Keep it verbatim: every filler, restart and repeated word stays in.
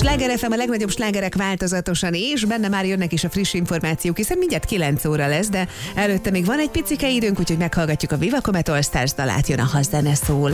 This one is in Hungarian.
Sláger ef em, a legnagyobb slágerek változatosan, és benne már jönnek is a friss információk, hiszen mindjárt kilenc óra lesz, de előtte még van egy picike időnk, úgyhogy meghallgatjuk a Viva Comet All Stars dalát, jön a Ha zene szól.